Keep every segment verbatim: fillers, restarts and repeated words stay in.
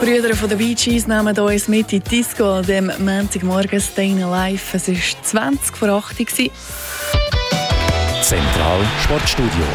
Brüder von den Bee Gees nehmen uns mit in die Disco an dem Montagmorgen Stayin' Alive. Es war zwanzig vor acht. Zentral Sportstudio.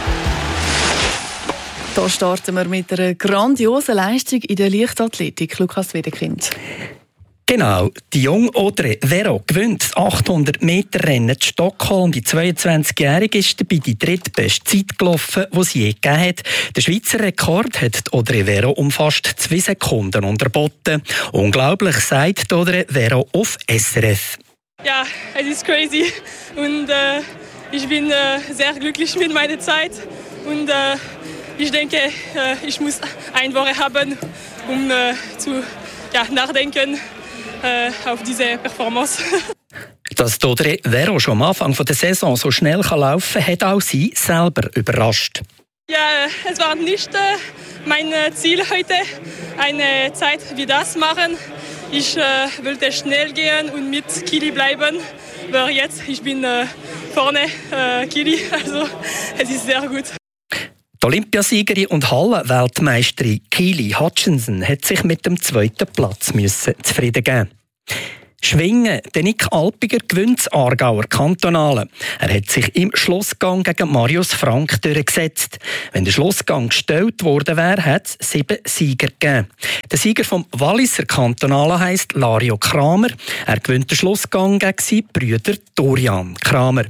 Hier starten wir mit einer grandiosen Leistung in der Leichtathletik. Lukas Wiedekind. Genau, die junge Audrey Vero gewinnt das achthundert Meter Rennen in Stockholm. Die zweiundzwanzigjährige ist dabei die drittbeste Zeit gelaufen, die sie je gegeben hat. Der Schweizer Rekord hat die Audrey Vero um fast zwei Sekunden unterboten. Unglaublich, sagt Audrey Vero auf S R F. Ja, es ist crazy und äh, ich bin äh, sehr glücklich mit meiner Zeit und äh, ich denke, äh, ich muss eine Woche haben, um äh, zu ja, nachdenken. auf diese Performance. Dass Audrey Vero schon am Anfang der Saison so schnell laufen kann, hat auch sie selber überrascht. Ja, es war nicht äh, mein Ziel heute, eine Zeit wie das machen. Ich äh, wollte schnell gehen und mit Kili bleiben. Aber jetzt ich bin äh, vorne äh, Kili, also es ist sehr gut. Die Olympiasiegerin und Hallenweltmeisterin Keely Hutchinson hat sich mit dem zweiten Platz müssen zufrieden geben. Schwingen, der Nick Alpiger gewinnt das Aargauer Kantonale. Er hat sich im Schlussgang gegen Marius Frank durchgesetzt. Wenn der Schlussgang gestellt worden wäre, hat es sieben Sieger gegeben. Der Sieger vom Walliser Kantonale heisst Lario Kramer. Er gewinnt den Schlussgang gegen seine Brüder Dorian Kramer.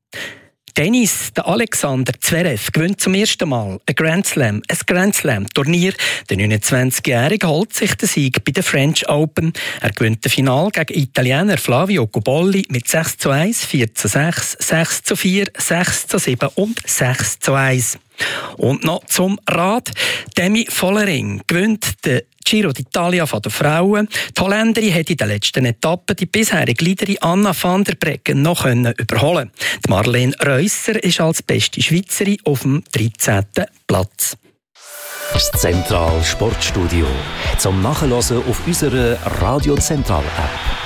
Tennis, der Alexander Zverev gewinnt zum ersten Mal ein Grand Slam, ein Grand Slam-Turnier. Der neunundzwanzigjährige holt sich den Sieg bei den French Open. Er gewinnt das Finale gegen Italiener Flavio Cobolli mit sechs zu eins, vier zu sechs, sechs zu vier, sechs zu sieben und sechs zu eins. Und noch zum Rad. Demi Vollering gewinnt den Giro d'Italia von den Frauen. Die Holländerin hat in der letzten Etappe die bisherige Leaderin Anna van der Breggen noch überholen. Die Marlene Reusser ist als beste Schweizerin auf dem dreizehnten Platz. Das Zentral Sportstudio zum Nachhören auf unserer Radio Zentral App.